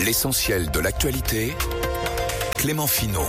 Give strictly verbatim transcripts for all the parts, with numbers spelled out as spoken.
L'essentiel de l'actualité, Clément Finot.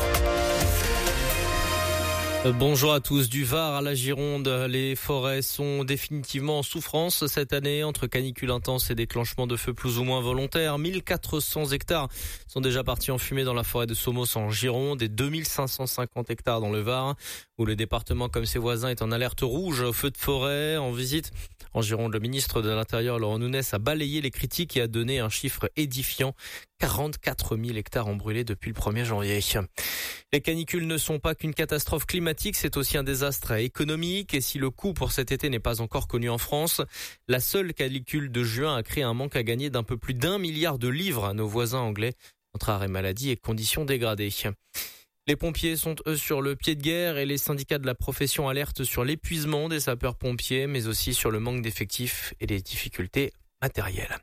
Bonjour à tous. Du Var à la Gironde, les forêts sont définitivement en souffrance cette année entre canicule intense et déclenchement de feux plus ou moins volontaires. mille quatre cents hectares sont déjà partis en fumée dans la forêt de Somos en Gironde et deux mille cinq cent cinquante hectares dans le Var, où le département comme ses voisins est en alerte rouge au feu de forêt. En visite en Gironde, le ministre de l'Intérieur Laurent Nunez a balayé les critiques et a donné un chiffre édifiant. quarante-quatre mille hectares ont brûlé depuis le premier janvier. Les canicules ne sont pas qu'une catastrophe climatique, c'est aussi un désastre économique. Et si le coût pour cet été n'est pas encore connu en France, la seule canicule de juin a créé un manque à gagner d'un peu plus d'un milliard de livres à nos voisins anglais, entre arrêt maladie et conditions dégradées. Les pompiers sont eux sur le pied de guerre et les syndicats de la profession alertent sur l'épuisement des sapeurs-pompiers, mais aussi sur le manque d'effectifs et les difficultés matérielles.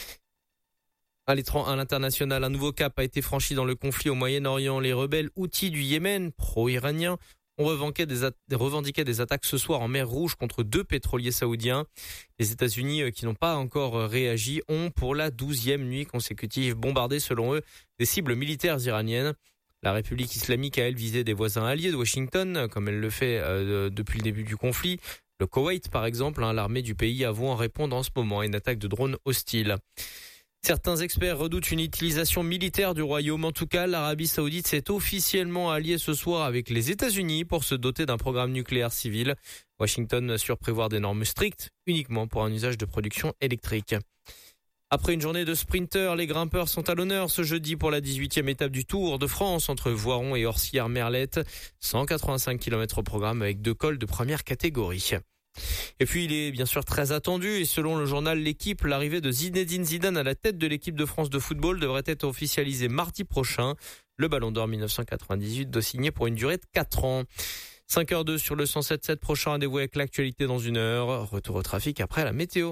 À l'international, un nouveau cap a été franchi dans le conflit au Moyen-Orient. Les rebelles Houthis du Yémen, pro-iraniens, ont revendiqué des, at- revendiqué des attaques ce soir en mer Rouge contre deux pétroliers saoudiens. Les États-Unis, qui n'ont pas encore réagi, ont pour la douzième nuit consécutive bombardé, selon eux, des cibles militaires iraniennes. La République islamique a, elle, visé des voisins alliés de Washington, comme elle le fait euh, depuis le début du conflit. Le Koweït, par exemple, hein, l'armée du pays avoue en répondre en ce moment à une attaque de drones hostiles. Certains experts redoutent une utilisation militaire du royaume. En tout cas, l'Arabie Saoudite s'est officiellement alliée ce soir avec les États-Unis pour se doter d'un programme nucléaire civil. Washington assure prévoir des normes strictes uniquement pour un usage de production électrique. Après une journée de sprinters, les grimpeurs sont à l'honneur ce jeudi pour la dix-huitième étape du Tour de France entre Voiron et Orsières-Merlette. cent quatre-vingt-cinq kilomètres au programme avec deux cols de première catégorie. Et puis il est bien sûr très attendu et selon le journal L'Équipe, l'arrivée de Zinedine Zidane à la tête de l'équipe de France de football devrait être officialisée mardi prochain. Le Ballon d'Or mille neuf cent quatre-vingt-dix-huit doit signer pour une durée de quatre ans. cinq heures deux sur le cent sept sept, prochain rendez-vous avec l'actualité dans une heure. Retour au trafic après la météo.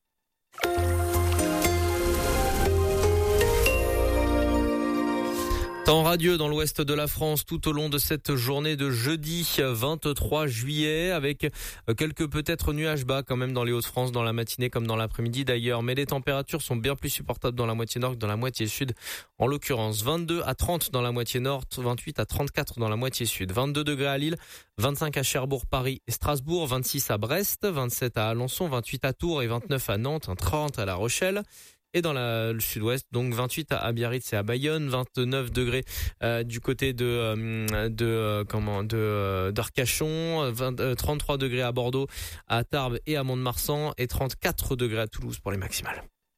Temps radieux dans l'ouest de la France tout au long de cette journée de jeudi vingt-trois juillet avec quelques peut-être nuages bas quand même dans les Hauts-de-France dans la matinée comme dans l'après-midi d'ailleurs. Mais les températures sont bien plus supportables dans la moitié nord que dans la moitié sud. En l'occurrence, vingt-deux à trente dans la moitié nord, vingt-huit à trente-quatre dans la moitié sud. vingt-deux degrés à Lille, vingt-cinq à Cherbourg, Paris et Strasbourg, vingt-six à Brest, vingt-sept à Alençon, vingt-huit à Tours et vingt-neuf à Nantes, trente à La Rochelle. Et dans la, le sud-ouest, donc vingt-huit à Biarritz et à Bayonne, vingt-neuf degrés euh, du côté de euh, de euh, comment de euh, d'Arcachon, vingt, euh, trente-trois degrés à Bordeaux, à Tarbes et à Mont-de-Marsan et trente-quatre degrés à Toulouse pour les maximales.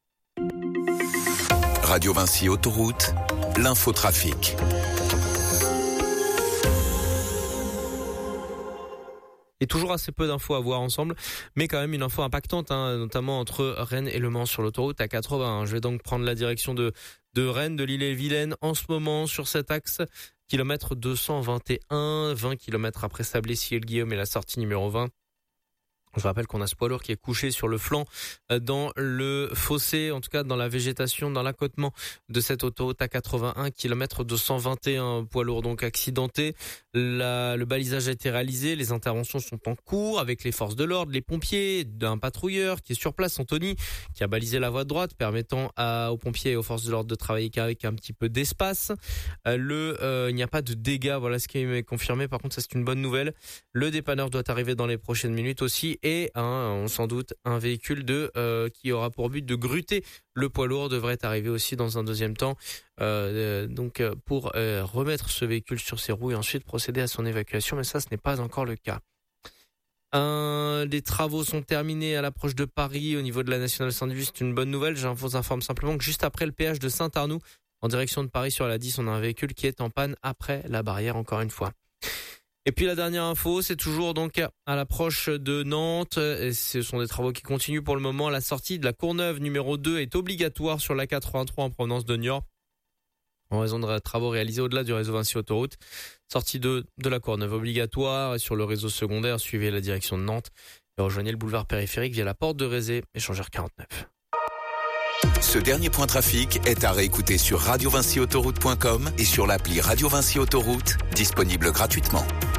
Radio Vinci Autoroute, l'infotrafic. Et toujours assez peu d'infos à voir ensemble, mais quand même une info impactante, hein, notamment entre Rennes et Le Mans sur l'autoroute A quatre-vingts. Je vais donc prendre la direction de, de Rennes, de l'Ille-et-Vilaine en ce moment sur cet axe. Kilomètre deux cent vingt et un, vingt kilomètres après Sablé-Ciel-Guillaume et la sortie numéro vingt. Je rappelle qu'on a ce poids lourd qui est couché sur le flanc dans le fossé, en tout cas dans la végétation, dans l'accotement de cette autoroute A quatre-vingt-un, kilomètre deux cent vingt et un, poids lourd donc accidenté. La, le balisage a été réalisé, les interventions sont en cours avec les forces de l'ordre, les pompiers, d'un patrouilleur qui est sur place, Anthony, qui a balisé la voie de droite, permettant à, aux pompiers et aux forces de l'ordre de travailler qu'avec un petit peu d'espace. Le, euh, il n'y a pas de dégâts, voilà ce qui est confirmé. Par contre, ça c'est une bonne nouvelle. Le dépanneur doit arriver dans les prochaines minutes aussi. Et hein, on sans doute un véhicule de euh, qui aura pour but de gruter le poids lourd devrait arriver aussi dans un deuxième temps. Euh, donc pour euh, remettre ce véhicule sur ses roues et ensuite procéder à son évacuation, mais ça ce n'est pas encore le cas. Un, les travaux sont terminés à l'approche de Paris au niveau de la Nationale cent dix-huit. C'est une bonne nouvelle. Je vous informe simplement que juste après le péage de Saint-Arnoux, en direction de Paris sur la dix, on a un véhicule qui est en panne après la barrière encore une fois. Et puis la dernière info, c'est toujours donc à l'approche de Nantes. Et ce sont des travaux qui continuent pour le moment. La sortie de la Courneuve numéro deux est obligatoire sur la quatre-vingt-trois en provenance de Niort, en raison de travaux réalisés au-delà du réseau Vinci Autoroute. Sortie de, de la Courneuve obligatoire. Et sur le réseau secondaire, suivez la direction de Nantes et rejoignez le boulevard périphérique via la porte de Rézé, échangeur quarante-neuf. Ce dernier point trafic est à réécouter sur radio vinci autoroute point com et sur l'appli Radio Vinci Autoroute, disponible gratuitement.